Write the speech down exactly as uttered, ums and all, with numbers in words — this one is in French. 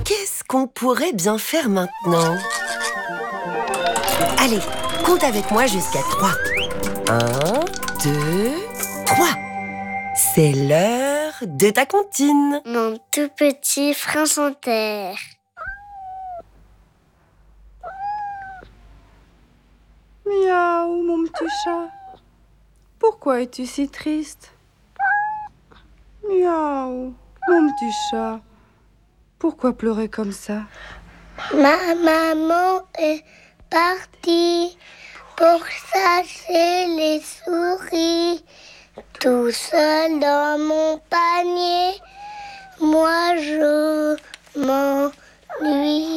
Qu'est-ce qu'on pourrait bien faire maintenant? Allez, compte avec moi jusqu'à trois. Un, deux, trois. C'est l'heure de ta comptine. Mon tout petit prince en terre. Miaou, mon petit chat. Pourquoi es-tu si triste? Miaou, mon petit chat. Pourquoi pleurer comme ça? Ma maman est partie pour chasser les souris. Tout seul dans mon panier, moi je m'ennuie.